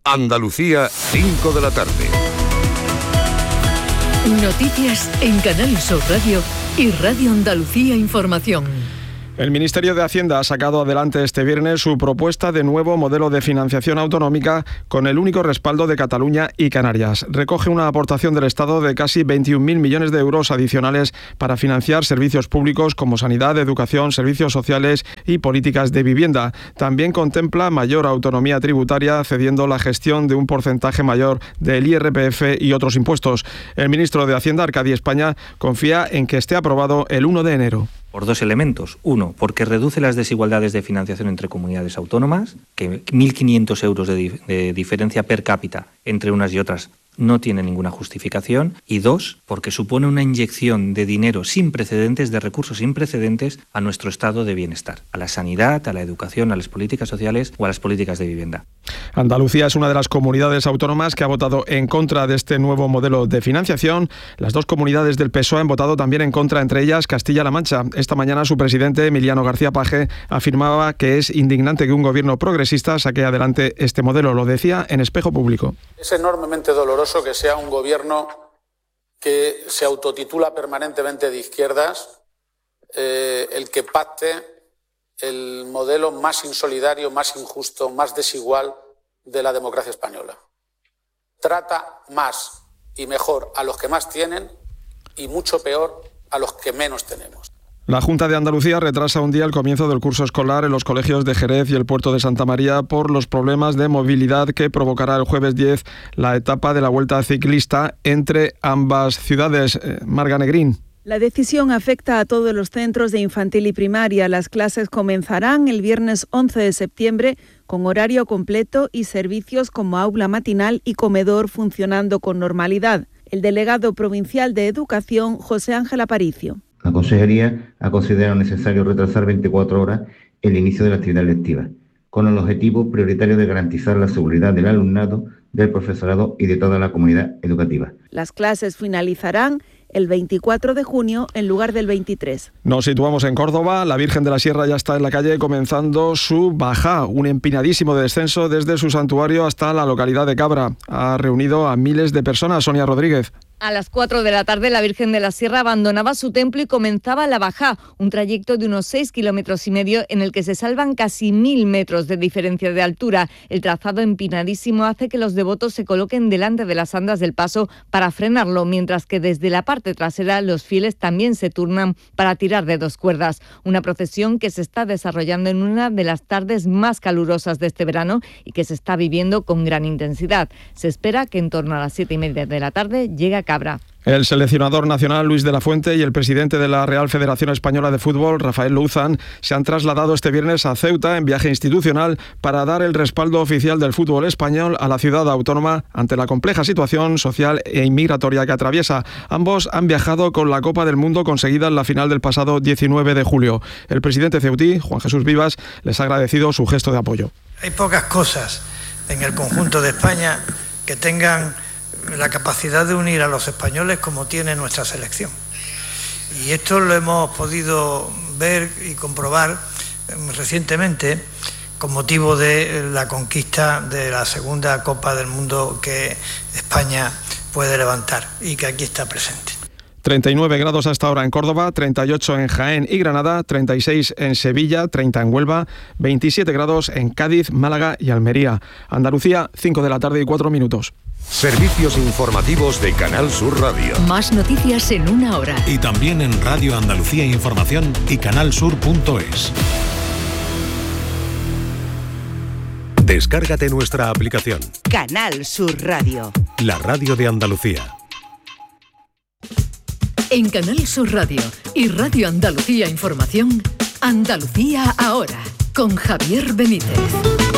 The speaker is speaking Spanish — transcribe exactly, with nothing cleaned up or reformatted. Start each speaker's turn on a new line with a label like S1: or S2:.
S1: Andalucía, cinco de la tarde.
S2: Noticias en Canal Sur Radio y Radio Andalucía Información.
S3: El Ministerio de Hacienda ha sacado adelante este viernes su propuesta de nuevo modelo de financiación autonómica con el único respaldo de Cataluña y Canarias. Recoge una aportación del Estado de casi veintiún mil millones de euros adicionales para financiar servicios públicos como sanidad, educación, servicios sociales y políticas de vivienda. También contempla mayor autonomía tributaria, cediendo la gestión de un porcentaje mayor del I R P F y otros impuestos. El ministro de Hacienda, Arcadi España, confía en que esté aprobado el uno de enero.
S4: Por dos elementos. Uno, porque reduce las desigualdades de financiación entre comunidades autónomas, que mil quinientos euros de, dif- de diferencia per cápita entre unas y otras no tiene ninguna justificación. Y dos, porque supone una inyección de dinero sin precedentes, de recursos sin precedentes a nuestro estado de bienestar, a la sanidad, a la educación, a las políticas sociales o a las políticas de vivienda.
S3: Andalucía es una de las comunidades autónomas que ha votado en contra de este nuevo modelo de financiación. Las dos comunidades del P S O E han votado también en contra, entre ellas Castilla-La Mancha. Esta mañana su presidente, Emiliano García Paje, afirmaba que es indignante que un gobierno progresista saque adelante este modelo. Lo decía en Espejo Público.
S5: Es enormemente doloroso que sea un gobierno que se autotitula permanentemente de izquierdas eh, el que pacte el modelo más insolidario, más injusto, más desigual de la democracia española. Trata más y mejor a los que más tienen y mucho peor a los que menos tenemos.
S3: La Junta de Andalucía retrasa un día el comienzo del curso escolar en los colegios de Jerez y el puerto de Santa María por los problemas de movilidad que provocará el jueves diez la etapa de la Vuelta Ciclista entre ambas ciudades. Eh, Marga Negrín.
S6: La decisión afecta a todos los centros de infantil y primaria. Las clases comenzarán el viernes once de septiembre con horario completo y servicios como aula matinal y comedor funcionando con normalidad. El delegado provincial de Educación, José Ángel Aparicio.
S7: La Consejería ha considerado necesario retrasar veinticuatro horas el inicio de la actividad lectiva, con el objetivo prioritario de garantizar la seguridad del alumnado, del profesorado y de toda la comunidad educativa.
S6: Las clases finalizarán el veinticuatro de junio en lugar del veintitrés.
S3: Nos situamos en Córdoba. La Virgen de la Sierra ya está en la calle comenzando su bajá, un empinadísimo descenso desde su santuario hasta la localidad de Cabra. Ha reunido a miles de personas. Sonia Rodríguez.
S8: A las cuatro de la tarde, la Virgen de la Sierra abandonaba su templo y comenzaba la bajá, un trayecto de unos seis kilómetros y medio en el que se salvan casi mil metros de diferencia de altura. El trazado empinadísimo hace que los devotos se coloquen delante de las andas del paso para frenarlo, mientras que desde la parte trasera los fieles también se turnan para tirar de dos cuerdas. Una procesión que se está desarrollando en una de las tardes más calurosas de este verano y que se está viviendo con gran intensidad. Se espera que en torno a las siete y media de la tarde llegue a Cabra.
S3: El seleccionador nacional Luis de la Fuente y el presidente de la Real Federación Española de Fútbol, Rafael Louzán, se han trasladado este viernes a Ceuta en viaje institucional para dar el respaldo oficial del fútbol español a la ciudad autónoma ante la compleja situación social e inmigratoria que atraviesa. Ambos han viajado con la Copa del Mundo conseguida en la final del pasado diecinueve de julio. El presidente ceutí, Juan Jesús Vivas, les ha agradecido su gesto de apoyo.
S9: Hay pocas cosas en el conjunto de España que tengan la capacidad de unir a los españoles como tiene nuestra selección. Y esto lo hemos podido ver y comprobar recientemente con motivo de la conquista de la segunda Copa del Mundo que España puede levantar y que aquí está presente.
S3: treinta y nueve grados hasta ahora en Córdoba, treinta y ocho en Jaén y Granada, treinta y seis en Sevilla, treinta en Huelva, veintisiete grados en Cádiz, Málaga y Almería. Andalucía, cinco de la tarde y cuatro minutos.
S1: Servicios informativos de Canal Sur Radio.
S2: Más noticias en una hora.
S10: Y también en Radio Andalucía Información y canalsur punto es.
S1: Descárgate nuestra aplicación.
S11: Canal Sur Radio.
S10: La radio de Andalucía.
S2: En Canal Sur Radio y Radio Andalucía Información, Andalucía ahora, con Javier Benítez.